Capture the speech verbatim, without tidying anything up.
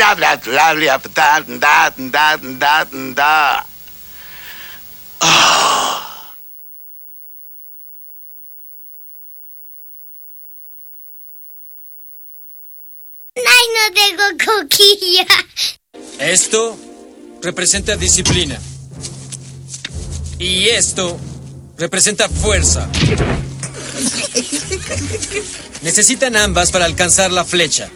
bla bla bla bla da da da da da. Oh. Ay, no tengo coquilla. Esto representa disciplina. Y esto representa fuerza. Necesitan ambas para alcanzar la flecha.